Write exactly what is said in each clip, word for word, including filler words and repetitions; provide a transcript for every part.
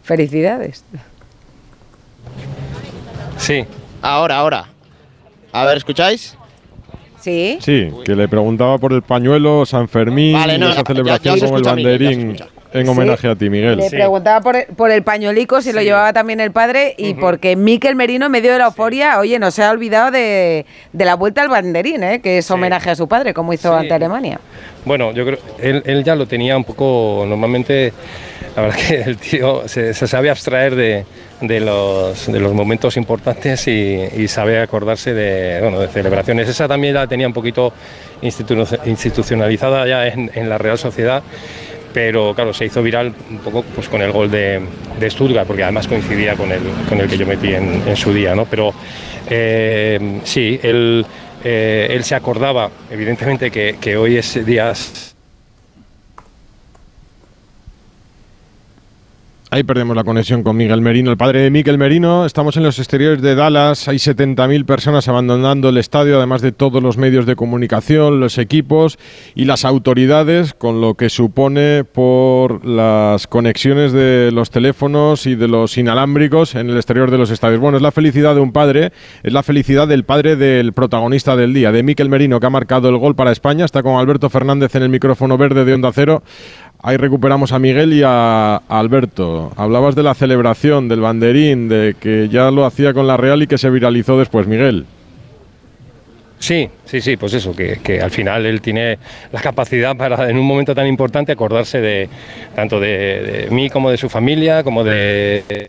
Felicidades. Sí. Ahora, ahora. A ver, ¿escucháis? Sí. Sí, que le preguntaba por el pañuelo San Fermín, vale, no, esa ya, celebración ya, ya con el banderín Miguel, en homenaje sí. a ti, Miguel. Le Sí. preguntaba por el, por el pañuelico si sí. lo llevaba también el padre y uh-huh. porque Mikel Merino, en medio de la euforia, sí. oye, no se ha olvidado de, de la vuelta al banderín, ¿eh? Que es homenaje sí. a su padre, como hizo sí. ante Alemania. Bueno, yo creo él, él ya lo tenía un poco, normalmente, la verdad que el tío se, se sabe abstraer de, de, los, de los momentos importantes y, y sabe acordarse de, bueno, de celebraciones. Esa también la tenía un poquito institu- institucionalizada ya en, en la Real Sociedad, pero claro, se hizo viral un poco pues, con el gol de, de Stuttgart, porque además coincidía con el, con el que yo metí en, en su día, ¿no? Pero eh, sí, él... Eh, él se acordaba, evidentemente, que, que hoy es día... Ahí perdemos la conexión con Miguel Merino, el padre de Mikel Merino. Estamos en los exteriores de Dallas, hay setenta mil personas abandonando el estadio, además de todos los medios de comunicación, los equipos y las autoridades, con lo que supone por las conexiones de los teléfonos y de los inalámbricos en el exterior de los estadios. Bueno, es la felicidad de un padre, es la felicidad del padre del protagonista del día, de Mikel Merino, que ha marcado el gol para España. Está con Alberto Fernández en el micrófono verde de Onda Cero. Ahí recuperamos a Miguel y a Alberto. Hablabas de la celebración, del banderín, de que ya lo hacía con la Real y que se viralizó después, Miguel. Sí, sí, sí, pues eso, que, que al final él tiene la capacidad para, en un momento tan importante, acordarse de tanto de, de mí como de su familia, como de... de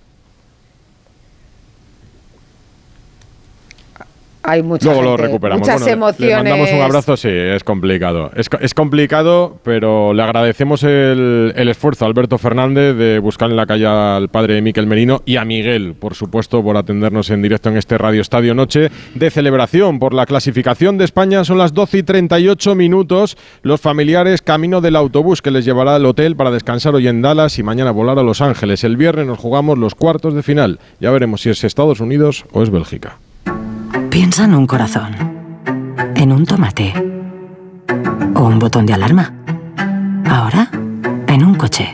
Hay mucha Luego gente, lo recuperamos. Muchas bueno, emociones. Le mandamos un abrazo, sí, es complicado. Es, es complicado, pero le agradecemos el, el esfuerzo a Alberto Fernández de buscar en la calle al padre de Mikel Merino y a Miguel, por supuesto, por atendernos en directo en este Radio Estadio Noche de celebración por la clasificación de España. Son las doce y treinta y ocho minutos. Los familiares camino del autobús que les llevará al hotel para descansar hoy en Dallas y mañana volar a Los Ángeles. El viernes nos jugamos los cuartos de final. Ya veremos si es Estados Unidos o es Bélgica. Piensa en un corazón, en un tomate o un botón de alarma. Ahora, en un coche.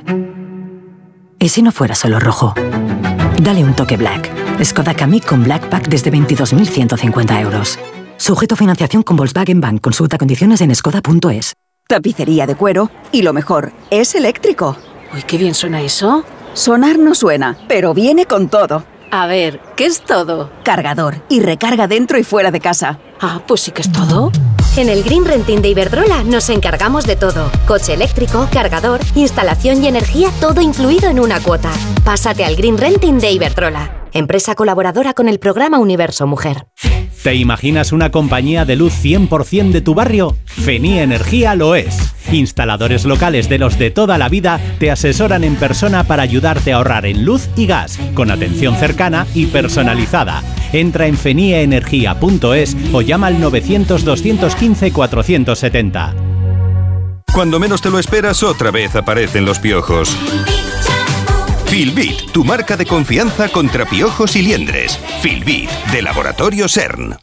¿Y si no fuera solo rojo? Dale un toque Black. Skoda Kamiq con Black Pack desde veintidós mil ciento cincuenta euros. Sujeto a financiación con Volkswagen Bank. Consulta condiciones en skoda punto es. Tapicería de cuero y lo mejor, es eléctrico. Uy, qué bien suena eso. Sonar no suena, pero viene con todo. A ver, ¿qué es todo? Cargador y recarga dentro y fuera de casa. Ah, pues sí que es todo. En el Green Renting de Iberdrola nos encargamos de todo. Coche eléctrico, cargador, instalación y energía, todo incluido en una cuota. Pásate al Green Renting de Iberdrola, empresa colaboradora con el programa Universo Mujer. ¿Te imaginas una compañía de luz cien por ciento de tu barrio? Feni Energía lo es. Instaladores locales de los de toda la vida te asesoran en persona para ayudarte a ahorrar en luz y gas, con atención cercana y personalizada. Entra en fenieenergia punto es o llama al novecientos, doscientos quince, cuatrocientos setenta. Cuando menos te lo esperas, otra vez aparecen los piojos. Filbit, tu marca de confianza contra piojos y liendres. Filbit, de Laboratorio CERN.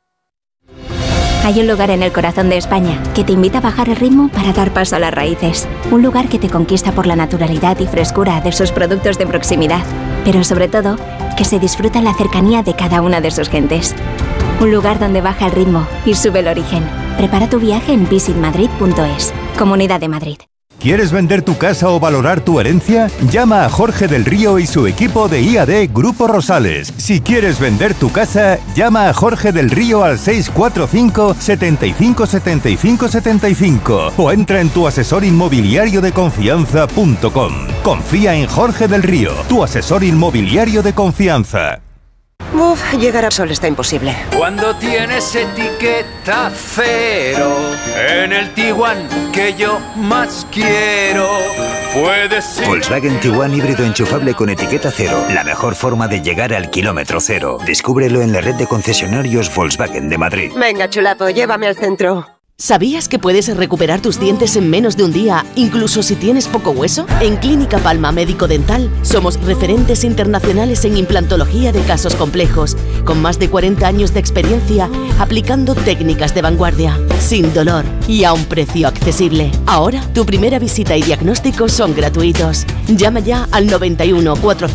Hay un lugar en el corazón de España que te invita a bajar el ritmo para dar paso a las raíces. Un lugar que te conquista por la naturalidad y frescura de sus productos de proximidad, pero sobre todo, que se disfruta la cercanía de cada una de sus gentes. Un lugar donde baja el ritmo y sube el origen. Prepara tu viaje en visit madrid punto es. Comunidad de Madrid. ¿Quieres vender tu casa o valorar tu herencia? Llama a Jorge del Río y su equipo de I A D Grupo Rosales. Si quieres vender tu casa, llama a Jorge del Río al seis cuatro cinco, setenta y cinco, setenta y cinco, setenta y cinco o entra en tu asesor inmobiliario de confianza punto com. Confía en Jorge del Río, tu asesor inmobiliario de confianza. Uf, llegar a Sol está imposible. Cuando tienes etiqueta cero en el Tiguan que yo más quiero, puedes ser... Volkswagen Tiguan híbrido enchufable con etiqueta cero. La mejor forma de llegar al kilómetro cero. Descúbrelo en la red de concesionarios Volkswagen de Madrid. Venga, chulapo, llévame al centro. ¿Sabías que puedes recuperar tus dientes en menos de un día, incluso si tienes poco hueso? En Clínica Palma Médico Dental somos referentes internacionales en implantología de casos complejos, con más de cuarenta años de experiencia aplicando técnicas de vanguardia, sin dolor y a un precio accesible. Ahora, tu primera visita y diagnóstico son gratuitos. Llama ya al noventa y uno, cuatrocientos